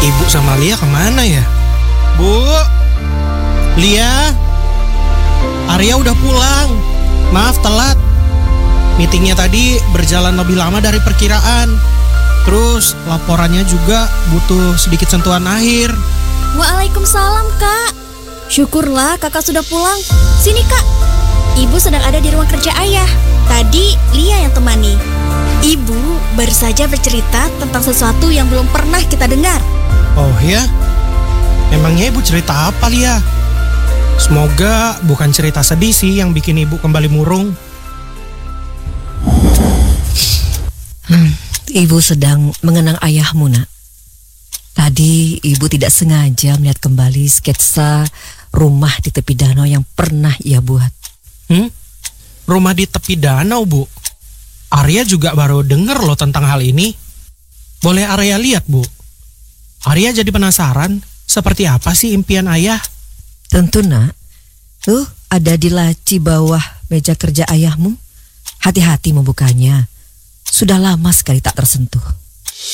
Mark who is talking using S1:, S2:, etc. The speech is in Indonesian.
S1: Ibu sama Lia kemana ya? Bu, Lia, Arya udah pulang. Maaf telat. Meetingnya tadi berjalan lebih lama dari perkiraan. Terus laporannya juga butuh sedikit sentuhan akhir.
S2: Waalaikumsalam, Kak. Syukurlah kakak sudah pulang. Sini, Kak. Ibu sedang ada di ruang kerja ayah. Tadi Lia yang temani. Ibu baru saja bercerita tentang sesuatu yang belum pernah kita dengar.
S1: Oh ya? Emangnya ibu cerita apa, Lia? Semoga bukan cerita sedih sih yang bikin ibu kembali murung.
S3: Ibu sedang mengenang ayahmu, Nak. Tadi ibu tidak sengaja melihat kembali sketsa rumah di tepi danau yang pernah ia buat.
S1: Rumah di tepi danau, Bu? Arya juga baru dengar loh tentang hal ini. Boleh Arya lihat, Bu? Arya jadi penasaran, seperti apa sih impian ayah?
S3: Tentu, Nak. Tuh, ada di laci bawah meja kerja ayahmu. Hati-hati membukanya. Sudah lama sekali tak tersentuh.